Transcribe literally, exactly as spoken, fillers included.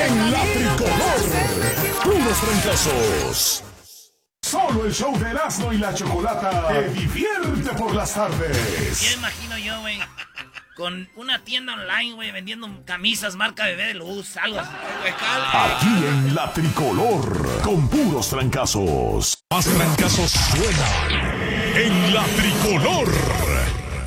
En la tricolor, puros trancazos. Solo el show de Erasmo y la Chocolata te divierte por las tardes. Ya imagino yo, güey, con una tienda online, güey, vendiendo camisas marca Bebé de Luz, algo así. Aquí en la tricolor, con puros trancazos. Más trancazos suenan en la tricolor.